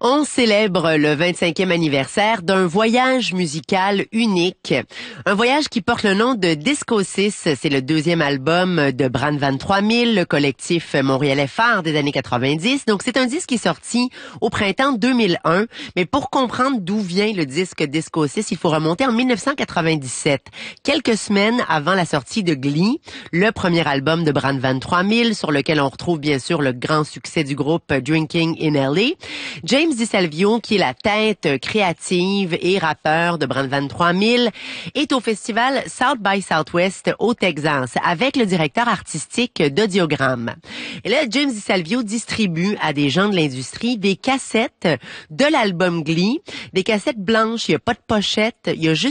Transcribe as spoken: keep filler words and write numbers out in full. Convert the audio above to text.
On célèbre le vingt-cinquième anniversaire d'un voyage musical unique. Un voyage qui porte le nom de Disco six. C'est le deuxième album de Bran Van trois mille, le collectif montréalais phare des années quatre-vingt-dix. Donc, c'est un disque qui est sorti au printemps deux mille un. Mais pour comprendre d'où vient le disque Disco six, il faut remonter en mille neuf cent quatre-vingt-dix-sept. Quelques semaines avant la sortie de Glee, le premier album de Bran Van trois mille, sur lequel on retrouve bien sûr le grand succès du groupe Drinking in L A. James DiSalvio, qui est la tête créative et rappeur de Bran Van trois mille, est au festival South by Southwest au Texas avec le directeur artistique d'Audiogramme. Et là, James DiSalvio distribue à des gens de l'industrie des cassettes de l'album Glee, des cassettes blanches, il n'y a pas de pochette, il y a juste